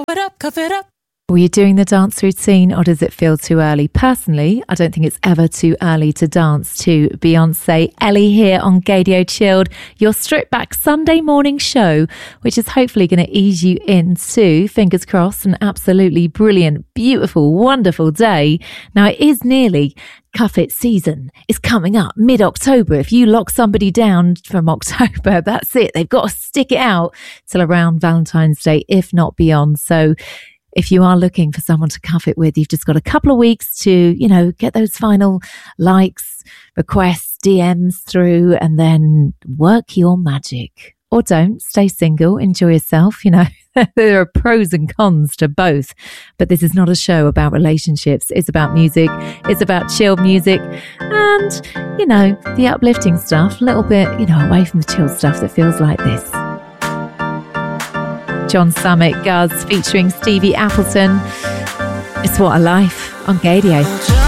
Cuff it up. Were you doing the dance routine or does it feel too early? Personally, I don't think it's ever too early to dance to Beyonce. Ellie here on Gaydio Chilled, your stripped back Sunday morning show, which is hopefully going to ease you into, fingers crossed, an absolutely brilliant, beautiful, wonderful day. Now, it is nearly Cuff It season. Is coming up mid-October. If you lock somebody down from October, that's it. They've got to stick it out till around Valentine's Day, if not beyond. So if you are looking for someone to cuff it with, you've just got a couple of weeks to, get those final likes, requests, DMs through, and then work your magic. Or don't. Stay single. Enjoy yourself. There are pros and cons to both. But this is not a show about relationships. It's about music. It's about chilled music. And, the uplifting stuff. A little bit, away from the chilled stuff that feels like this. John Summit, Guz, featuring Stevie Appleton. It's What a Life on Gaydio.